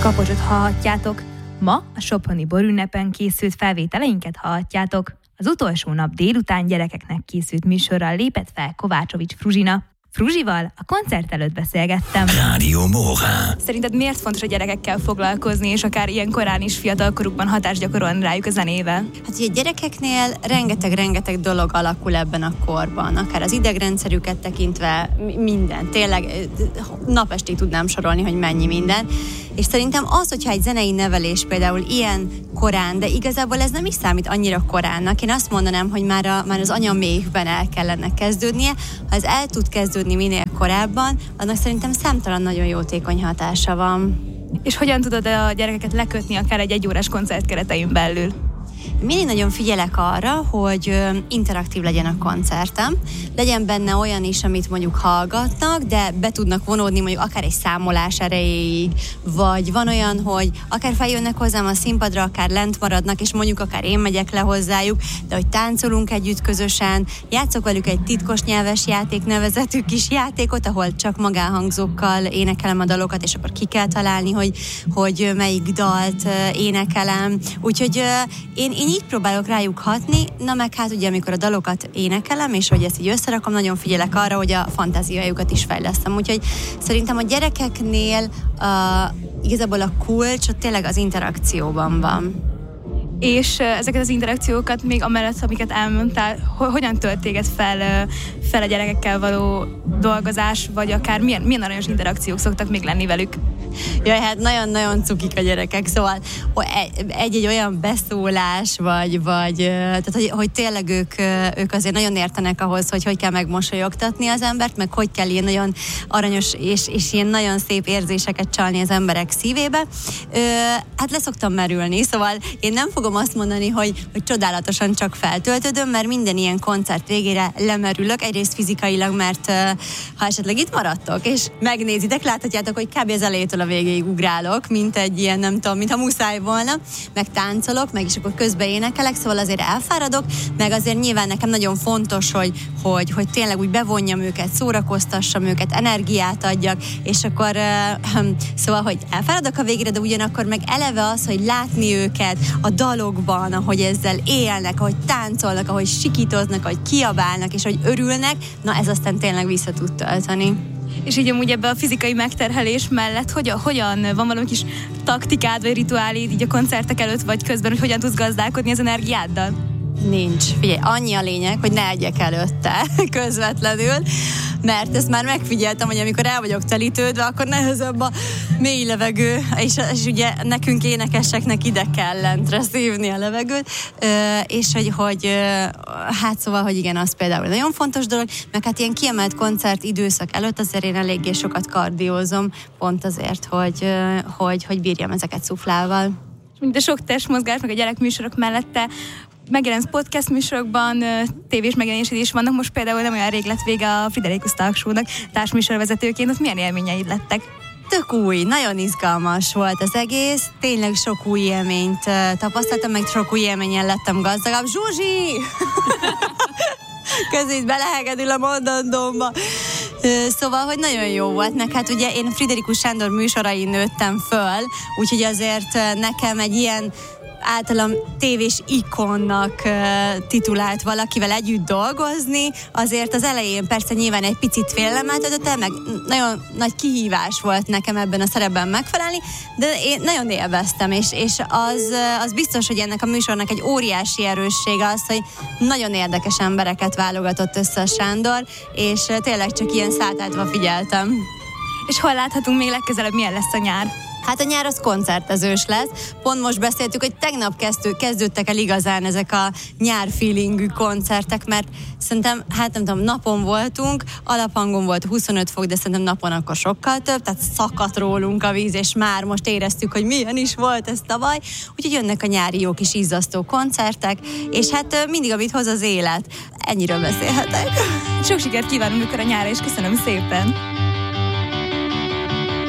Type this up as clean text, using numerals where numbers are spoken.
Kapocsot hallhatjátok. Ma a soproni borünnepen készült felvételeinket hallhatjátok. Az utolsó nap délután gyerekeknek készült műsorral lépett fel Kovácsovics Fruzsina. Fruzsival a koncert előtt beszélgettem. Rádió Morán. Szerinted miért fontos a gyerekekkel foglalkozni, és akár ilyen korán is fiatalkorukban hatást gyakorolni rájuk a zenével? Hát ugye gyerekeknél rengeteg dolog alakul ebben a korban, akár az idegrendszerüket tekintve, minden. Tényleg napestig tudnám sorolni, hogy mennyi minden. És szerintem az, hogyha egy zenei nevelés például ilyen korán, de igazából ez nem is számít annyira koránnak. Én azt mondanám, hogy már az anyaméhben el kellene kezdődnie. Ha ez el tud kezdődni minél korábban, annak szerintem számtalan nagyon jótékony hatása van. És hogyan tudod a gyerekeket lekötni akár egy egyórás koncert keretein belül? Mindig nagyon figyelek arra, hogy interaktív legyen a koncertem. Legyen benne olyan is, amit mondjuk hallgatnak, de be tudnak vonódni mondjuk akár egy számolás erejéig, vagy van olyan, hogy akár feljönnek hozzám a színpadra, akár lent maradnak, és mondjuk akár én megyek le hozzájuk, de hogy táncolunk együtt közösen, játszok velük egy titkos nyelves játék nevezetű kis játékot, ahol csak magánhangzókkal énekelem a dalokat, és akkor ki kell találni, hogy melyik dalt énekelem. Úgyhogy én így próbálok rájuk hatni, na meg hát ugye amikor a dalokat énekelem, és hogy ezt így összerakom, nagyon figyelek arra, hogy a fantáziájukat is fejlesztem. Úgyhogy szerintem a gyerekeknél igazából a kulcs ott tényleg az interakcióban van. És ezeket az interakciókat még amellett, amiket elmondtál, hogyan tölt téged fel a gyerekekkel való dolgozás, vagy akár milyen aranyos interakciók szoktak még lenni velük? Jaj, hát nagyon-nagyon cukik a gyerekek, szóval egy olyan beszólás, vagy tehát, hogy tényleg ők azért nagyon értenek ahhoz, hogy kell megmosolyogtatni az embert, meg hogy kell ilyen nagyon aranyos és ilyen nagyon szép érzéseket csalni az emberek szívébe. Hát leszoktam merülni, szóval én nem fogom azt mondani, hogy csodálatosan csak feltöltődöm, mert minden ilyen koncert végére lemerülök, egyrészt fizikailag, mert ha esetleg itt maradtok, és megnézitek, láthatjátok, hogy kb. Az elejétől a végéig ugrálok, mint egy ilyen, nem tudom, mintha muszáj volna, meg táncolok, meg is akkor közben énekelek, szóval azért elfáradok, meg azért nyilván nekem nagyon fontos, hogy tényleg úgy bevonjam őket, szórakoztassam őket, energiát adjak, és akkor szóval, hogy elfáradok a végére, de ugyanakkor meg eleve az, hogy látni őket a dalokban, ahogy ezzel élnek, ahogy táncolnak, ahogy sikítoznak, ahogy kiabálnak, és hogy örülnek, na ez aztán tényleg vissza tud tölteni. És így amúgy ebbe a fizikai megterhelés mellett hogyan van valami kis taktikád, vagy rituáléd így a koncertek előtt, vagy közben, hogy hogyan tudsz gazdálkodni az energiáddal? Nincs. Figyelj, annyi a lényeg, hogy ne egyek előtte közvetlenül, mert ezt már megfigyeltem, hogy amikor el vagyok telítődve, akkor nehezebb a mély levegő, és ugye nekünk énekeseknek ide kell lentre szívni a levegőt, és hogy hát szóval, hogy igen, az például nagyon fontos dolog, meg hát ilyen kiemelt koncert időszak előtt azért én eléggé sokat kardiózom, pont azért, hogy bírjam ezeket szuflával. De sok testmozgás, meg a gyerekműsorok mellette megjelensz podcast műsorokban, tévés megjelenésed is vannak, most például nem olyan rég lett vége a Friderikus Talk Show-nak társműsorvezetőként, ott milyen élményeid lettek? Tök új, nagyon izgalmas volt az egész, tényleg sok új élményt tapasztaltam, meg sok új élményen lettem gazdagabb. Zsuzsi! Közét belehegedül a mondandómba. Szóval, hogy nagyon jó volt, meg hát ugye én Friderikus Sándor műsorain nőttem föl, úgyhogy azért nekem egy ilyen általam tévés ikonnak titulált valakivel együtt dolgozni, azért az elején persze nyilván egy picit félelemmel töltötte, meg nagyon nagy kihívás volt nekem ebben a szerepben megfelelni, de én nagyon élveztem, és az biztos, hogy ennek a műsornak egy óriási erőssége az, hogy nagyon érdekes embereket válogatott össze a Sándor, és tényleg csak ilyen szátátva figyeltem. És hol láthatunk még legközelebb, milyen lesz a nyár? Hát a nyár az koncertezős lesz. Pont most beszéltük, hogy tegnap kezdődtek el igazán ezek a nyár-feelingű koncertek, mert szerintem, hát nem tudom, napon voltunk, alaphangon volt 25 fok, de szerintem napon akkor sokkal több, tehát szakadt rólunk a víz, és már most éreztük, hogy milyen is volt ez tavaly. Úgyhogy jönnek a nyári jó kis izzasztó koncertek, és hát mindig, amit hoz az élet. Ennyiről beszélhetek. Sok sikert kívánunk akkor a nyárra, és köszönöm szépen!